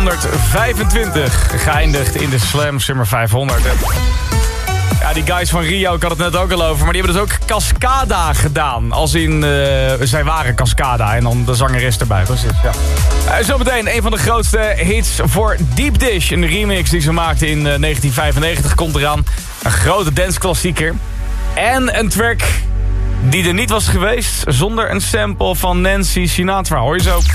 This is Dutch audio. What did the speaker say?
225. Geëindigd in de Slam Summer 500. Ja, die guys van Rio, ik had het net ook al over, maar die hebben dus ook Cascada gedaan. Als in, zij waren Cascada en dan de zangeres erbij, precies, ja. Zometeen een van de grootste hits voor Deep Dish. Een remix die ze maakten in 1995 komt eraan. Een grote danceklassieker. En een track die er niet was geweest zonder een sample van Nancy Sinatra. Hoor je zo.